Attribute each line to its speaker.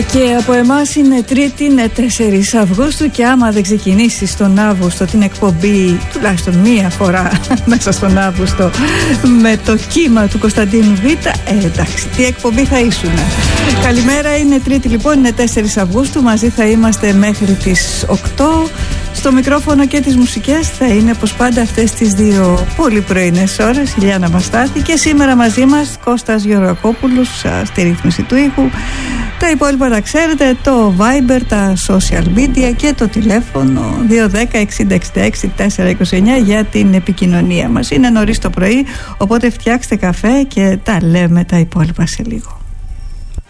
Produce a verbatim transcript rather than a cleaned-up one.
Speaker 1: Και από εμάς είναι Τρίτη, είναι τέσσερις Αυγούστου και άμα δεν ξεκινήσεις τον Αύγουστο την εκπομπή τουλάχιστον μία φορά μέσα στον Αύγουστο με το κύμα του Κωνσταντίνου Β, ε, εντάξει, τι εκπομπή θα ήσουν. Καλημέρα, είναι Τρίτη λοιπόν, είναι τέσσερις Αυγούστου, μαζί θα είμαστε μέχρι τις οκτώ. Στο μικρόφωνο και τις μουσικές θα είναι όπως πάντα αυτές τις δύο πολύ πρωινές ώρες η Λιάννα Μαστάθη και σήμερα μαζί μας Κώστας Γεωργακόπουλος στη ρύθμιση του ήχου. Τα υπόλοιπα τα ξέρετε, το Viber, τα social media και το τηλέφωνο δύο δέκα εξήντα εξήντα έξι τετρακόσια είκοσι εννιά για την επικοινωνία μας. Είναι νωρίς το πρωί, οπότε φτιάξτε καφέ και τα λέμε τα υπόλοιπα σε λίγο.